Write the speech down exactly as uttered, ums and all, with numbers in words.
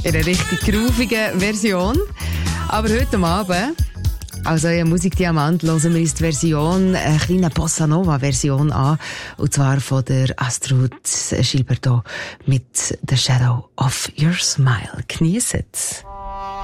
In einer richtig groovigen Version. Aber heute Abend, als euer Musikdiamant, hören wir uns die Version, eine kleine Bossa Nova Version an. Und zwar von der Astrud Gilberto mit The Shadow of Your Smile. Genießt es.